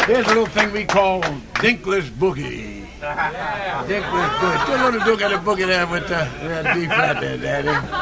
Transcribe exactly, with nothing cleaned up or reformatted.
Here's a little thing we call Dinkler's Boogie. Dinkler's Boogie. Do a little boogie, boogie there with uh, that D flat there, Daddy.